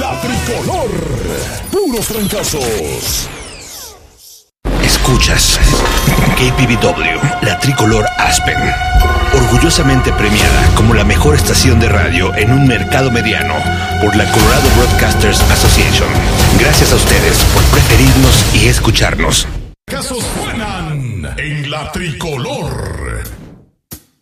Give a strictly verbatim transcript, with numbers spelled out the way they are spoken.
La Tricolor. Puros fracasos. Escuchas K P V W, la Tricolor Aspen, orgullosamente premiada como la mejor estación de radio en un mercado mediano por la Colorado Broadcasters Association. Gracias a ustedes por preferirnos y escucharnos. Casos suenan en La Tricolor.